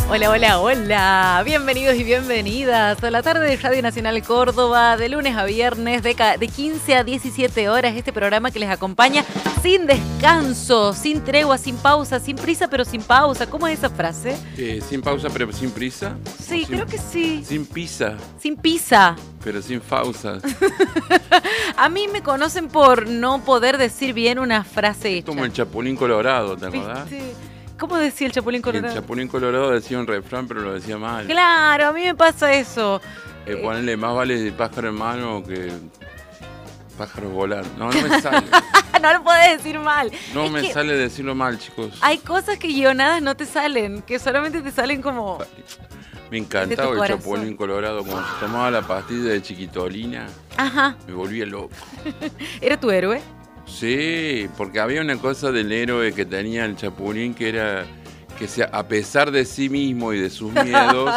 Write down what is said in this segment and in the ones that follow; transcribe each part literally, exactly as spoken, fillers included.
Hola, hola, hola. Bienvenidos y bienvenidas a la tarde de Radio Nacional Córdoba, de lunes a viernes, de, de quince a diecisiete horas. Este programa que les acompaña sin descanso, sin tregua, sin pausa, sin prisa, pero sin pausa. ¿Cómo es esa frase? Eh, sin pausa, pero sin prisa. Sí, sin, creo que sí. Sin pizza. Sin pizza. Pero sin pausa. A mí me conocen por no poder decir bien una frase hecha. Como el Chapulín Colorado, ¿te acordás? ¿Viste? ¿Cómo decía el Chapulín Colorado? El Chapulín Colorado decía un refrán, pero lo decía mal. Claro, a mí me pasa eso. Eh, ponerle más vale de pájaro en mano que pájaro volar. No, no me sale. No lo podés decir mal. No es me sale decirlo mal, chicos. Hay cosas que guionadas no te salen, que solamente te salen como... Me encantaba el corazón. Chapulín Colorado. Cuando se tomaba la pastilla de chiquitolina, ajá, me volvía loco. ¿Era tu héroe? Sí, porque había una cosa del héroe que tenía el Chapulín que era que sea, a pesar de sí mismo y de sus miedos,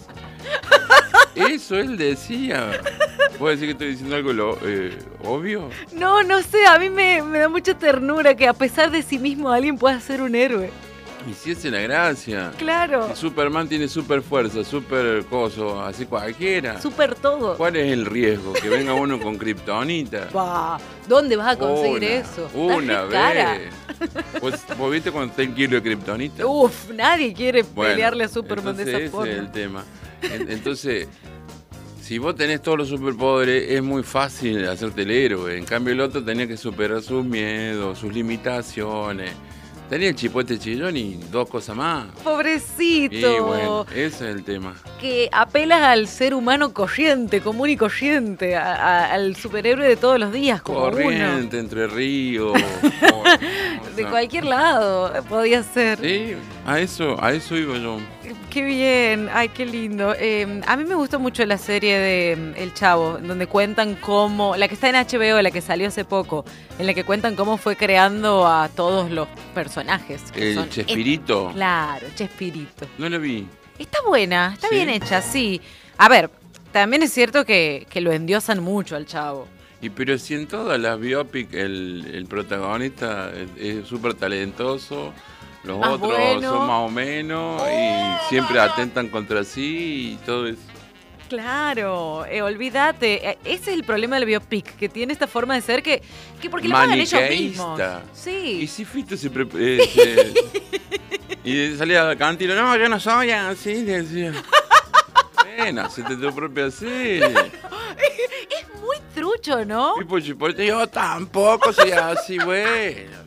eso él decía. ¿Puedo decir que estoy diciendo algo lo, eh, obvio? No, no sé, a mí me, me da mucha ternura que a pesar de sí mismo alguien pueda ser un héroe. Y si es la gracia. Claro. Si Superman tiene super fuerza, super coso, así cualquiera. Super todo. ¿Cuál es el riesgo? Que venga uno con kriptonita. Bah, ¿dónde vas a conseguir una, eso? Una vez. ¿Vos, ¿Vos viste cuando está el kilo de kriptonita? Uf, nadie quiere bueno, pelearle a Superman de esa ese forma. Ese es el tema. Entonces, si vos tenés todos los superpoderes, es muy fácil hacerte el héroe. En cambio, el otro tenía que superar sus miedos, sus limitaciones. Tenía el chipote chillón y dos cosas más. Pobrecito. Y bueno, ese es el tema. Que apelas al ser humano corriente, común y corriente, a, a, al superhéroe de todos los días, como corriente, uno. Entre ríos. o, o de sea, cualquier lado podía ser. Sí, a eso, a eso iba yo. Qué bien, ay, qué lindo. Eh, a mí me gustó mucho la serie de El Chavo, donde cuentan cómo, la que está en H B O, la que salió hace poco, en la que cuentan cómo fue creando a todos los personajes. Que El son Chespirito. Et- claro, Chespirito. No lo vi. Está buena, está ¿Sí? bien hecha, sí. A ver, también es cierto que, que lo endiosan mucho al Chavo. Y pero si en todas las biopic el, el protagonista es súper talentoso, los más otros bueno. son más o menos y siempre atentan contra sí y todo eso. Claro, eh, olvídate. Eh, ese es el problema del biopic, que tiene esta forma de ser que, que porque lo pagan ellos mismos. Sí. Y si Fito se... Pre eh, se y salía a la cantina, no, yo no soy así, decía. Bueno, se te tu propia serie. Es muy trucho, ¿no? Y pues, pues yo tampoco soy así, bueno.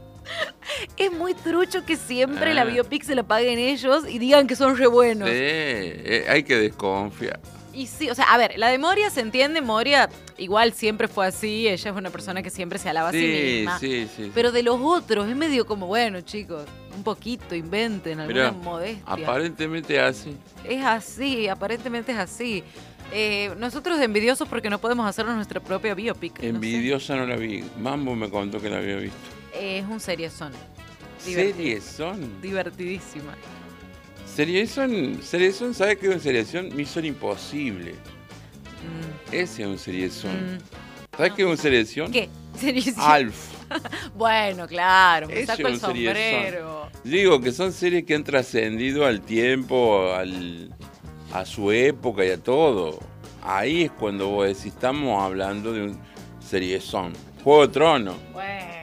Es muy trucho que siempre ah. la biopic se la paguen ellos y digan que son re buenos. Sí, eh, hay que desconfiar. Y sí, o sea, a ver, la de Moria se entiende, Moria igual siempre fue así, ella es una persona que siempre se alaba sí, a sí misma. Sí, sí, pero sí. de los otros es medio como, bueno, chicos, un poquito, inventen alguna Mirá, modestia. Aparentemente así. Es así, aparentemente es así. Eh, nosotros envidiosos porque no podemos hacernos nuestra propia biopic. Envidiosa no no, la vi. Mambo me contó que la había visto. sé. Es un seriezón. ¿Seriezón? Divertidísima. Seriezón, seriezón, ¿sabes qué es un seriezón? Misión Imposible. Mm. Ese es un seriezón. Mm. ¿Sabes No. qué es un seriezón? ¿Qué? ¿Seriezón? Alf. Bueno, claro, me Ese saco es el un seriezón. sombrero. Digo que son series que han trascendido al tiempo, al, a su época y a todo. Ahí es cuando vos decís, estamos hablando de un seriezón. Juego de Tronos. Bueno.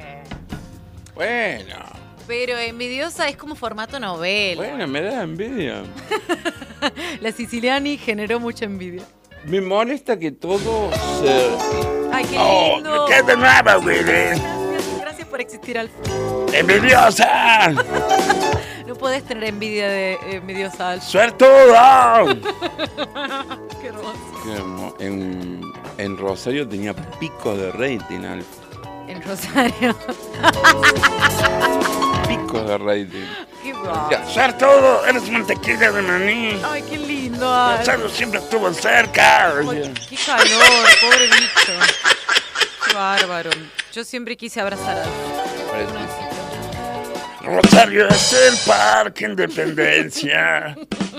Bueno. Pero envidiosa es como formato novela. Bueno, me da envidia. La Siciliani generó mucha envidia. Me molesta que todo se... Ay, qué ¡Oh! lindo. ¿Qué de nuevo, Willy? Gracias, gracias por existir, Alf. ¡Envidiosa! No podés tener envidia de eh, envidiosa, Alf. ¡Suertudo! Qué hermoso. En, en Rosario tenía pico de rating, Alf. En Rosario. Pico de rating. Qué guapo. ¡Suertudo! ¡Eres mantequilla de maní! Ay, qué lindo, Alf. Rosario siempre estuvo cerca. Ay, qué calor, pobre bicho. Qué bárbaro. Yo siempre quise abrazar a Alf. Rosario es el Parque Independencia.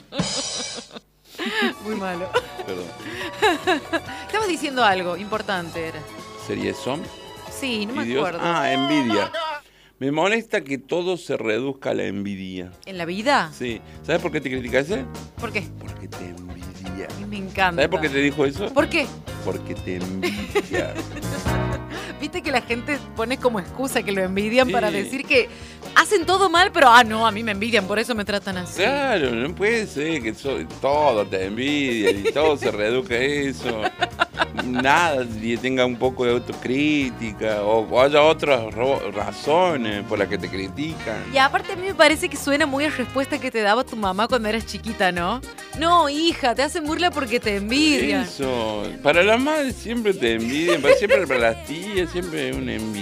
Muy malo. Perdón. Estabas diciendo algo importante, era. ¿Seriezón? Sí, no me Dios. acuerdo. Ah, envidia. Me molesta que todo se reduzca a la envidia. ¿En la vida? Sí. ¿Sabes por qué te critica ese? ¿Por qué? Porque te envidia. A mí me encanta. ¿Sabes por qué te dijo eso? ¿Por qué? Porque te envidia. Viste que la gente pone como excusa que lo envidian Sí. para decir que hacen todo mal, pero ah, no, a mí me envidian, por eso me tratan así. Claro, no puede ser que so- todo te envidia y todo se reduzca a eso. Nada, y tenga un poco de autocrítica o, o haya otras ro- razones por las que te critican. Y aparte a mí me parece que suena muy a respuesta que te daba tu mamá cuando eras chiquita, ¿no? No, hija, te hacen burla porque te envidian. Eso, para las madres siempre te envidian, para siempre para las tías siempre es una envidia.